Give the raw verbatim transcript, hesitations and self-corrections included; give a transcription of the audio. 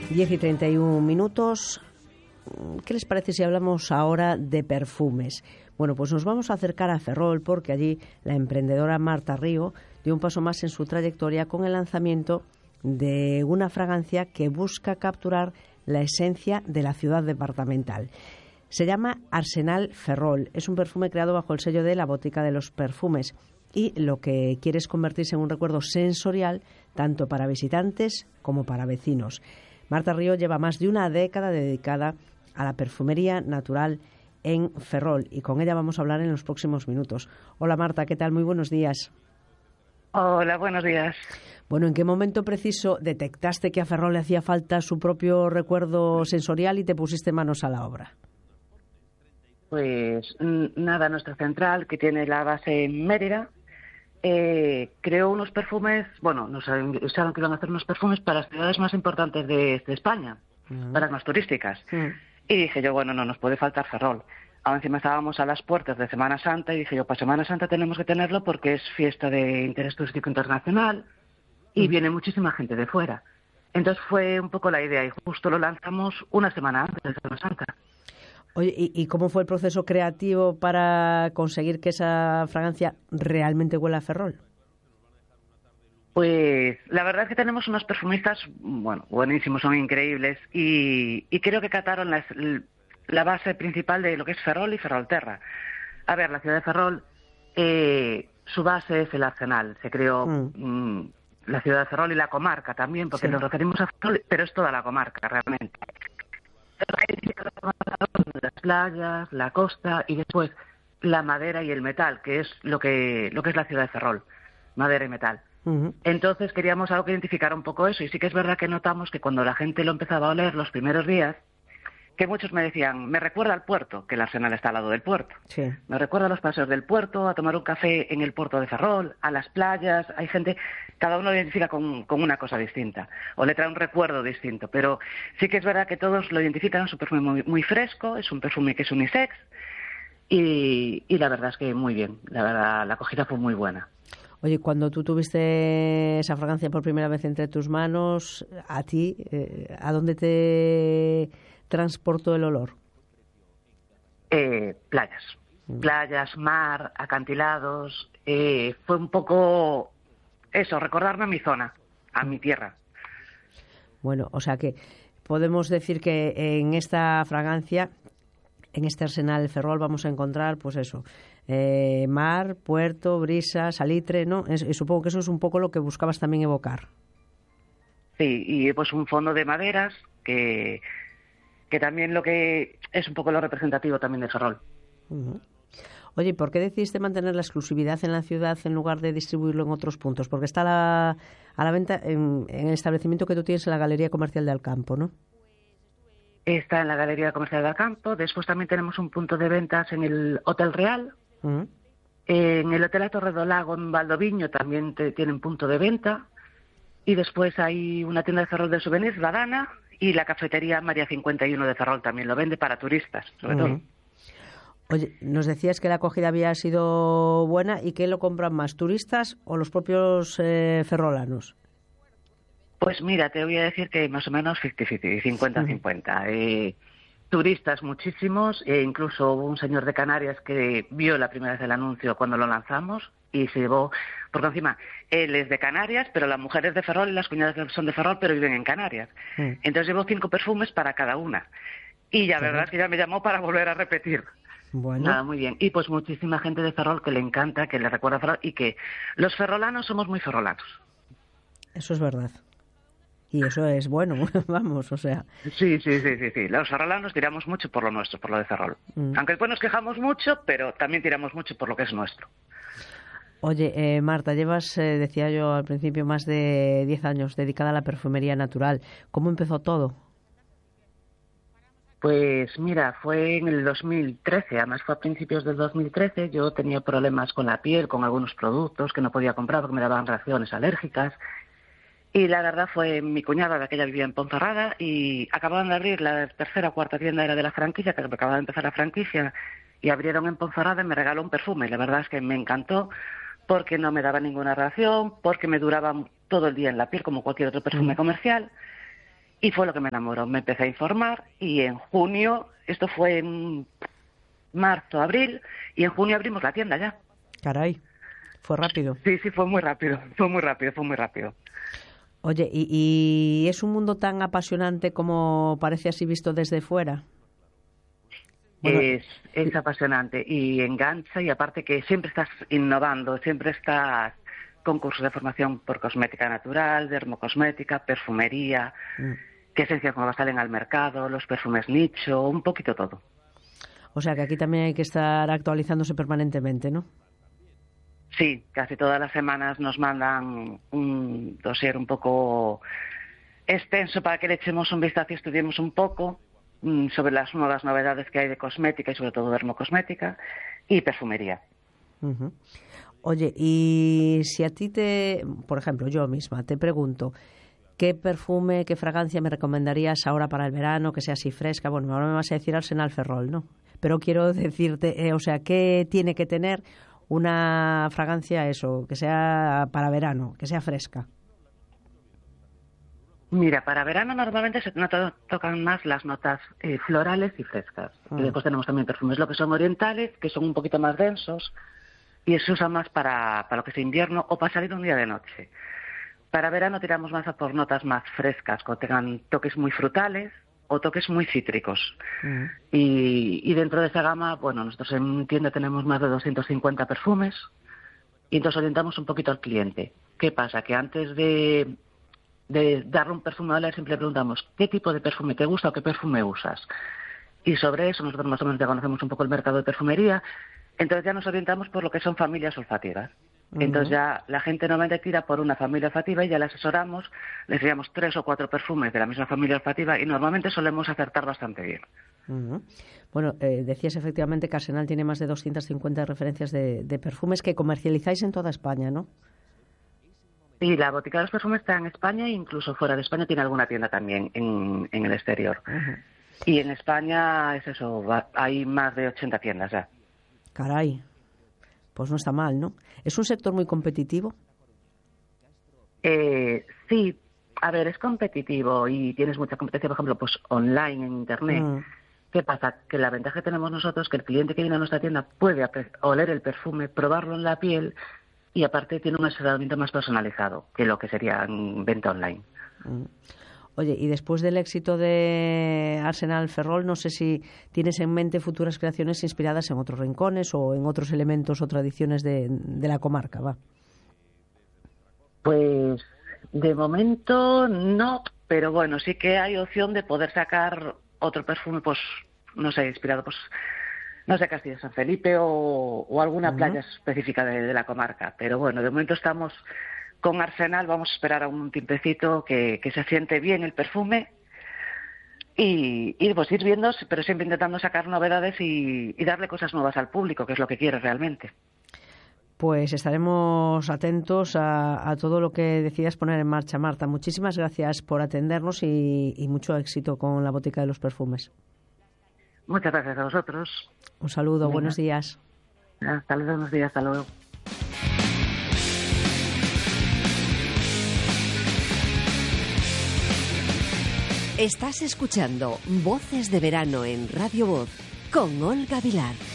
diez y treinta y un minutos. ¿Qué les parece si hablamos ahora de perfumes? Bueno, pues nos vamos a acercar a Ferrol porque allí la emprendedora Marta Río dio un paso más en su trayectoria con el lanzamiento de una fragancia que busca capturar la esencia de la ciudad departamental. Se llama Arsenal Ferrol. Es un perfume creado bajo el sello de la Botica de los Perfumes y lo que quiere es convertirse en un recuerdo sensorial tanto para visitantes como para vecinos. Marta Río lleva más de una década dedicada a la perfumería natural en Ferrol y con ella vamos a hablar en los próximos minutos. Hola Marta, ¿qué tal? Muy buenos días. Hola, buenos días. Bueno, ¿en qué momento preciso detectaste que a Ferrol le hacía falta su propio recuerdo sensorial y te pusiste manos a la obra? Pues nada, nuestra central, que tiene la base en Mérida, eh, creó unos perfumes, bueno, nos usaron que iban a hacer unos perfumes para las ciudades más importantes de, de España, uh-huh. para las más turísticas. Uh-huh. Y dije yo, bueno, no nos puede faltar Ferrol. Ahora encima estábamos a las puertas de Semana Santa y dije yo, para Semana Santa tenemos que tenerlo porque es fiesta de interés turístico internacional y uh-huh. viene muchísima gente de fuera. Entonces fue un poco la idea y justo lo lanzamos una semana antes de Semana Santa. Oye, ¿y, ¿y cómo fue el proceso creativo para conseguir que esa fragancia realmente huela a Ferrol? Pues la verdad es que tenemos unos perfumistas, bueno, buenísimos, son increíbles y, y creo que cataron las, la base principal de lo que es Ferrol y Ferrolterra. A ver, la ciudad de Ferrol, eh, su base es el Arsenal, se creó mm. mmm, la ciudad de Ferrol y la comarca también, porque sí. nos referimos a Ferrol, pero es toda la comarca realmente. Las playas, la costa y después la madera y el metal, que es lo que lo que es la ciudad de Ferrol, madera y metal. Uh-huh. Entonces queríamos algo que identificara un poco eso y sí que es verdad que notamos que cuando la gente lo empezaba a oler los primeros días, que muchos me decían, me recuerda al puerto, que el Arsenal está al lado del puerto. Sí. Me recuerda a los paseos del puerto, a tomar un café en el puerto de Ferrol, a las playas. Hay gente, cada uno lo identifica con, con una cosa distinta, o le trae un recuerdo distinto. Pero sí que es verdad que todos lo identifican, es un perfume muy, muy fresco, es un perfume que es unisex, y, y la verdad es que muy bien, la verdad, la acogida fue muy buena. Oye, cuando tú tuviste esa fragancia por primera vez entre tus manos, a ti, eh, ¿a dónde te transportó el olor? Eh, playas, mm. playas, mar, acantilados. Eh, fue un poco eso, recordarme a mi zona, a mi tierra. Bueno, o sea que podemos decir que en esta fragancia, en este Arsenal Ferrol, vamos a encontrar, pues eso, eh, mar, puerto, brisa, salitre, ¿no? Es, y supongo que eso es un poco lo que buscabas también evocar. Sí, y pues un fondo de maderas que que también lo que es un poco lo representativo también de Ferrol. Uh-huh. Oye, ¿por qué decidiste mantener la exclusividad en la ciudad en lugar de distribuirlo en otros puntos? Porque está a la, a la venta en, en el establecimiento que tú tienes en la Galería Comercial de Alcampo, ¿no? Está en la Galería Comercial de Alcampo. Después también tenemos un punto de ventas en el Hotel Real. Uh-huh. En el Hotel A Torre do Lago en Valdoviño también te, tienen punto de venta. Y después hay una tienda de Ferrol de souvenirs, La Dana, y la cafetería María cincuenta y uno de Ferrol también lo vende para turistas, sobre uh-huh. todo. Oye, nos decías que la acogida había sido buena y que lo compran más, turistas o los propios eh, ferrolanos. Pues mira, te voy a decir que más o menos cincuenta cincuenta. Uh-huh. Eh, turistas muchísimos, e incluso hubo un señor de Canarias que vio la primera vez el anuncio cuando lo lanzamos y se llevó, porque encima él es de Canarias, pero la mujer es de Ferrol y las cuñadas son de Ferrol, pero viven en Canarias. Mm. Entonces llevó cinco perfumes para cada una. Y ya, verdad es que ya me llamó para volver a repetir. Bueno. Nada, muy bien. Y pues muchísima gente de Ferrol que le encanta, que le recuerda a Ferrol y que los ferrolanos somos muy ferrolanos. Eso es verdad. Y eso es bueno, vamos, o sea. Sí, sí, sí, sí, sí. Los ferrolanos tiramos mucho por lo nuestro, por lo de Ferrol. Mm. Aunque después nos quejamos mucho, pero también tiramos mucho por lo que es nuestro. Oye, eh, Marta, llevas, eh, decía yo al principio, más de diez años dedicada a la perfumería natural. ¿Cómo empezó todo? Pues mira, fue en el dos mil trece, además fue a principios del dos mil trece. Yo tenía problemas con la piel, con algunos productos que no podía comprar porque me daban reacciones alérgicas. Y la verdad fue mi cuñada, de aquella vivía en Ponferrada, y acababan de abrir la tercera o cuarta tienda, era de la franquicia, que acababa de empezar la franquicia, y abrieron en Ponferrada y me regaló un perfume. La verdad es que me encantó, porque no me daba ninguna reacción, porque me duraba todo el día en la piel como cualquier otro perfume comercial. Y fue lo que me enamoró. Me empecé a informar y en junio, esto fue en marzo, abril, y en junio abrimos la tienda ya. Caray, fue rápido. Sí, sí, fue muy rápido, fue muy rápido, fue muy rápido. Oye, ¿y, y es un mundo tan apasionante como parece así visto desde fuera? Bueno, es, es apasionante y engancha, y aparte que siempre estás innovando, siempre estás con cursos de formación por cosmética natural, dermocosmética, perfumería, mm. qué esencias nuevas salen al mercado, los perfumes nicho, un poquito todo. O sea que aquí también hay que estar actualizándose permanentemente, ¿no? Sí, casi todas las semanas nos mandan un dossier un poco extenso para que le echemos un vistazo y estudiemos un poco sobre las nuevas novedades que hay de cosmética y sobre todo dermocosmética y perfumería. Uh-huh. Oye, y si a ti te, por ejemplo, yo misma te pregunto, ¿qué perfume, qué fragancia me recomendarías ahora para el verano, que sea así fresca? Bueno, ahora me vas a decir Arsenal Ferrol, ¿no? Pero quiero decirte, eh, o sea, ¿qué tiene que tener una fragancia, eso, que sea para verano, que sea fresca? Mira, para verano normalmente se to- tocan más las notas eh, florales y frescas. Mm. Y después tenemos también perfumes lo que son orientales, que son un poquito más densos, y se usa más para, para lo que es invierno o para salir un día de noche. Para verano tiramos más a por notas más frescas, que tengan toques muy frutales o toques muy cítricos. Mm. Y, y dentro de esa gama, bueno, nosotros en tienda tenemos más de doscientos cincuenta perfumes, y entonces orientamos un poquito al cliente. ¿Qué pasa? Que antes de... de darle un perfume a oler, siempre le preguntamos ¿qué tipo de perfume te gusta o qué perfume usas? Y sobre eso nosotros más o menos ya conocemos un poco el mercado de perfumería, entonces ya nos orientamos por lo que son familias olfativas. Uh-huh. Entonces ya la gente normalmente tira por una familia olfativa y ya le asesoramos, les enviamos tres o cuatro perfumes de la misma familia olfativa y normalmente solemos acertar bastante bien. Uh-huh. Bueno, eh, decías efectivamente que Arsenal tiene más de doscientas cincuenta referencias de, de perfumes que comercializáis en toda España, ¿no? Sí, la Botica de los Perfumes está en España e incluso fuera de España tiene alguna tienda también en, en el exterior. Uh-huh. Y en España es eso, va, hay más de ochenta tiendas ya. Caray, pues no está mal, ¿no? ¿Es un sector muy competitivo? Eh, sí, a ver, es competitivo y tienes mucha competencia, por ejemplo, pues online, en Internet. Uh-huh. ¿Qué pasa? Que la ventaja que tenemos nosotros es que el cliente que viene a nuestra tienda puede oler el perfume, probarlo en la piel. Y aparte tiene un asesoramiento más personalizado que lo que sería en venta online. Oye, y después del éxito de Arsenal Ferrol, no sé si tienes en mente futuras creaciones inspiradas en otros rincones o en otros elementos o tradiciones de, de la comarca, ¿va? Pues de momento no, pero bueno, sí que hay opción de poder sacar otro perfume, pues no sé, inspirado pues no sé, Castillo San Felipe o, o alguna uh-huh. playa específica de, de la comarca. Pero bueno, de momento estamos con Arsenal, vamos a esperar a un tiempecito que, que se siente bien el perfume y, y pues ir viendo, pero siempre intentando sacar novedades y, y darle cosas nuevas al público, que es lo que quiere realmente. Pues estaremos atentos a, a todo lo que decidas poner en marcha, Marta. Muchísimas gracias por atendernos y, y mucho éxito con la Botica de los Perfumes. Muchas gracias a vosotros. Un saludo, Venga. Buenos días. Hasta luego, buenos días, hasta luego. Estás escuchando Voces de Verano en Radio Voz con Olga Vilar.